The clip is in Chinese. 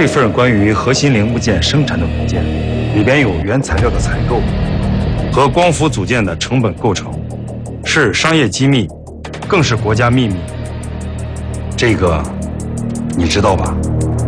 这份关于核心零部件生产的文件，里边有原材料的采购和光伏组件的成本构成，是商业机密，更是国家秘密。这个你知道吧？